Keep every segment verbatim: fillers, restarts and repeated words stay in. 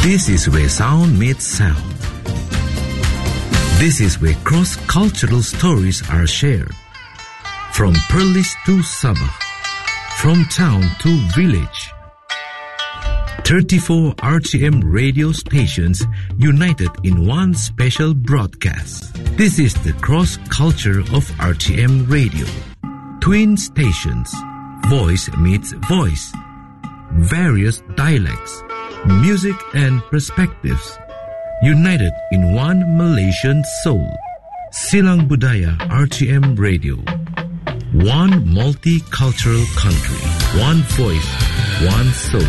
This is where sound meets sound. This is where cross-cultural stories are shared. From Perlis to Sabah, from town to village. thirty-four R T M radio stations united in one special broadcast. This is the cross-culture of R T M radio. Twin stations, voice meets voice. Various dialects, music and perspectives, united in one Malaysian soul. Silang Budaya R T M Radio. One multicultural country, one voice, one soul.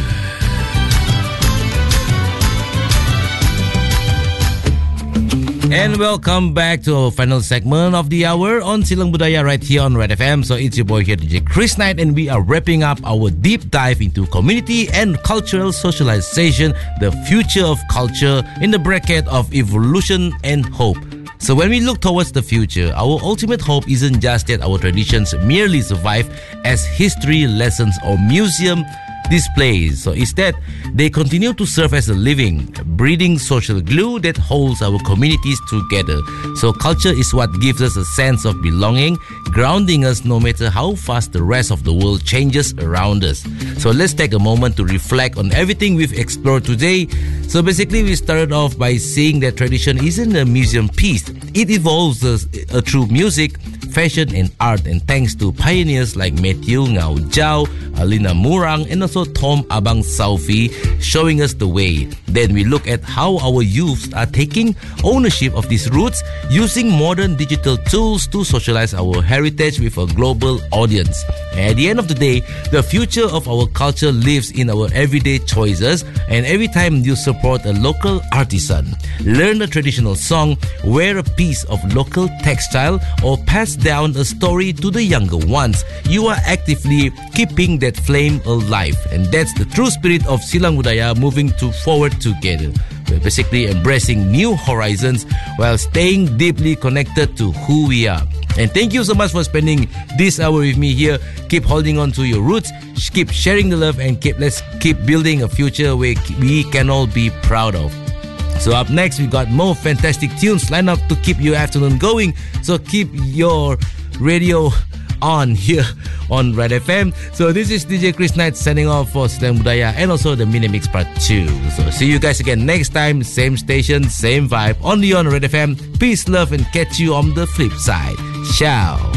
And welcome back to our final segment of the hour on Silang Budaya right here on Red F M. So it's your boy here, D J Chris Knight, and we are wrapping up our deep dive into community and cultural socialization, the future of culture in the bracket of evolution and hope. So when we look towards the future, our ultimate hope isn't just that our traditions merely survive as history lessons or museum displays. So instead, they continue to serve as a living, breathing social glue that holds our communities together. So culture is what gives us a sense of belonging, grounding us no matter how fast the rest of the world changes around us. So let's take a moment to reflect on everything we've explored today. So basically, we started off by saying that tradition isn't a museum piece. It evolves uh, through music, fashion and art, and thanks to pioneers like Matthew Ngau Zhao, Alina Murang, and also Tom Abang Saufi showing us the way. Then we look at how our youths are taking ownership of these roots, using modern digital tools to socialize our heritage with a global audience. And at the end of the day, the future of our culture lives in our everyday choices, and every time you support a local artisan, learn a traditional song, wear a piece of local textile, or pass down a story to the younger ones, you are actively keeping that flame alive. And that's the true spirit of Silang Budaya, moving to forward together. We're basically embracing new horizons while staying deeply connected to who we are. And thank you so much for spending this hour with me here. Keep holding on to your roots, keep sharing the love, and keep let's keep building a future where we can all be proud of. So up next, we got more fantastic tunes lined up to keep your afternoon going. So keep your radio on here on Red F M. So this is D J Chris Knight signing off for Silang Budaya and also the Mini Mix Part two. So see you guys again next time, same station, same vibe, only on Red F M. Peace, love, and catch you on the flip side. Ciao.